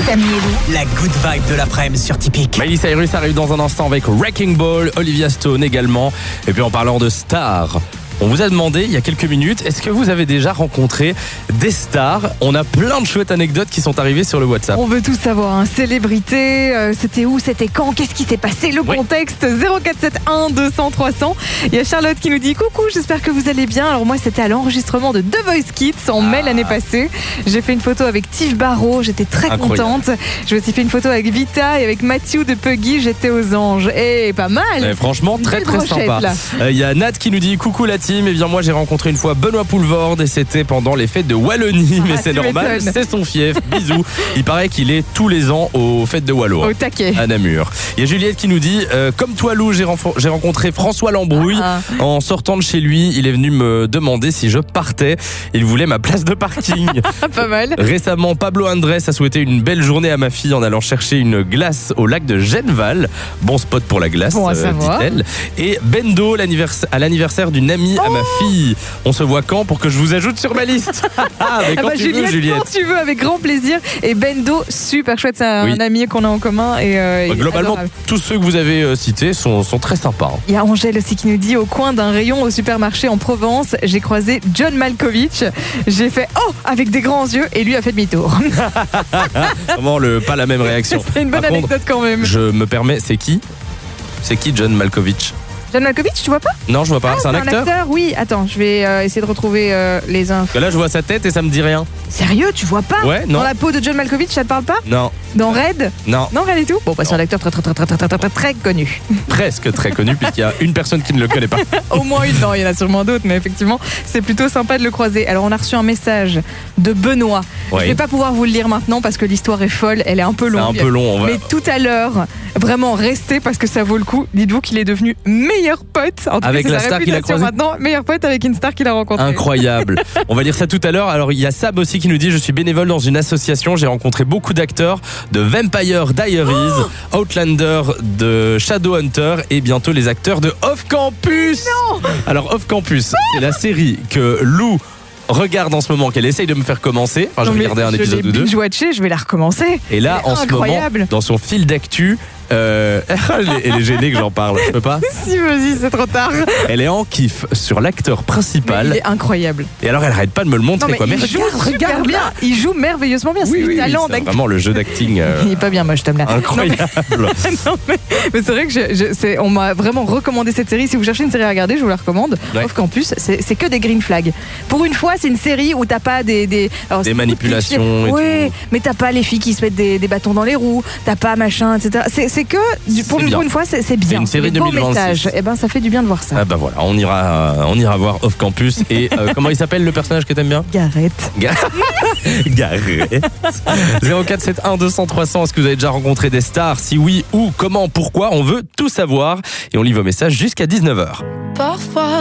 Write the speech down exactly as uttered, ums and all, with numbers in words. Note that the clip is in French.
Samy et Lou. La good vibe de l'après-midi sur Typique. Miley Cyrus arrive dans un instant avec Wrecking Ball, Olivia Stone également. Et puis en parlant de stars, on vous a demandé il y a quelques minutes, est-ce que vous avez déjà rencontré des stars ? On a plein de chouettes anecdotes qui sont arrivées sur le WhatsApp. On veut tout savoir, hein. Célébrité, euh, c'était où, c'était quand, qu'est-ce qui s'est passé, le Oui. contexte. Zéro quatre sept un deux cents trois cents. Il y a Charlotte qui nous dit coucou, j'espère que vous allez bien. Alors moi c'était à l'enregistrement de The Voice Kids en mai Ah. l'année passée. J'ai fait une photo avec Tiff Barrow, j'étais très Incroyable. contente. J'ai aussi fait une photo avec Vita et avec Mathieu de Puggy, j'étais aux anges. Et pas mal. Eh, franchement, très Belle très brochette, sympa. là. Euh, Il y a Nat qui nous dit coucou la team. Eh bien moi j'ai rencontré une fois Benoît Poulvord et c'était pendant les fêtes de Wallonie. Mais Ah, c'est tu normal, m'étonnes. c'est son fief. Bisous. Il paraît qu'il est tous les ans aux fêtes de Wallo. Au taquet. À Namur. Il y a Juliette qui nous dit euh, comme toi Lou, j'ai, renfo- j'ai rencontré François Lambrouille. Ah. En sortant de chez lui, il est venu me demander si je partais. Il voulait ma place de parking. Pas mal. Récemment, Pablo Andrés a souhaité une belle journée à ma fille en allant chercher une glace au lac de Genneval. Bon spot pour la glace, Bon à euh, savoir. dit-elle. Et Bendo, l'anniversaire, à l'anniversaire d'une amie à ma fille. On se voit quand pour que je vous ajoute sur ma liste? Ah, mais Ah quand bah, tu Juliette, veux, Juliette. quand tu veux, avec grand plaisir. Et Bendo, super chouette, c'est un Oui. ami qu'on a en commun. Et, euh, il est Globalement, adorable. tous ceux que vous avez euh, cités sont, sont très sympas. hein. Il y a Angèle aussi qui nous dit au coin d'un rayon au supermarché en Provence, j'ai croisé John Malkovich. J'ai fait oh avec des grands yeux et lui a fait demi-tour. Vraiment, le, pas la même réaction. C'est une bonne Par contre, anecdote quand même. je me permets, c'est qui? C'est qui John Malkovich? John Malkovich, tu vois pas? Non, je vois pas. Ah, c'est un acteur? Oui. Attends, je vais euh, essayer de retrouver euh, les infos. Parce que là, je vois sa tête et ça me dit rien. Sérieux, tu vois pas? Ouais, non. Dans la peau de John Malkovich, ça te parle pas? Non, Dans Red? non. Non, rien du tout. Bon, bah, c'est un acteur très très très très très très très très, très connu. Presque très connu puisqu'il y a une personne qui ne le connaît pas. Au moins une, non, il y en a sûrement d'autres, mais effectivement, c'est plutôt sympa de le croiser. Alors, on a reçu un message de Benoît. Oui. Je vais pas pouvoir vous le lire maintenant parce que l'histoire est folle, elle est un peu C'est longue. un peu long. On va... Mais tout à l'heure, vraiment restez parce que ça vaut le coup. Dites-vous qu'il est devenu meilleur pote. En tout Avec cas, c'est la sa star qu'il a réputation croisée. maintenant, meilleur pote avec une star qu'il a rencontrée. Incroyable. On va lire ça tout à l'heure. Alors, il y a Sab aussi qui nous dit je suis bénévole dans une association. J'ai rencontré beaucoup d'acteurs de Vampire Diaries, Oh Outlander, de Shadowhunter et bientôt les acteurs de Off Campus. Non Alors, Off Campus, c'est la série que Lou regarde en ce moment, qu'elle essaye de me faire commencer. Enfin, Non, j'ai mais regardé un je épisode l'ai ou deux. binge-watché, je vais la recommencer. Et là, C'est en ce incroyable. moment, dans son fil d'actu, euh, elle, est, elle est gênée que j'en parle. Je peux pas. Si, vas-y, c'est trop tard. Elle est en kiff sur l'acteur Mais principal. il est incroyable. Et alors, elle arrête pas de me le montrer. Non, mais quoi. Mais il joue regarde, super regarde bien. là. Il joue merveilleusement bien. C'est Oui, du oui, oui, talent c'est d'acteur. vraiment le jeu d'acting euh, Il est pas bien moche, Tom là. incroyable. Non, mais, mais c'est vrai que je, je- c'est- on m'a vraiment recommandé cette série. Si vous cherchez une série à regarder, je vous la recommande. Ouais. Off Campus, c'est c'est que des green flags. Pour une fois, c'est une série où t'as pas des des, alors, Des c'est beaucoup de manipulations clichés. et Oui, tout. mais t'as pas les filles qui se mettent des, des bâtons dans les roues. T'as pas machin, et cetera. C'est c'est que du- pour, C'est une- bien. pour une fois, c'est c'est bien. une série Des beaux deux mille vingt-six. messages. Et ben, ça fait du bien de voir ça. Ah bah voilà, on ira, euh, on ira voir Off Campus. Et euh, comment il s'appelle le personnage que t'aimes bien? Gareth. Ga- Gareth. zéro quatre sept un deux cents trois cents. Est-ce que vous avez déjà rencontré des stars? Si oui, où, comment, pourquoi? On veut tout savoir. Et on lit vos messages jusqu'à dix-neuf heures. Parfois